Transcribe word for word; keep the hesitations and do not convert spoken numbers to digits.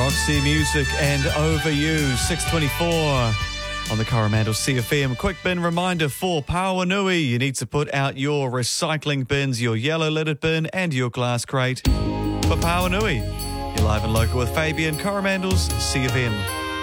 Roxy Music and Over You, six twenty-four on the Coromandel C F M. Quick bin reminder for Pauanui. You need to put out your recycling bins, your yellow lidded bin and your glass crate for Pauanui. You're live and local with Fabian, Coromandel's C F M.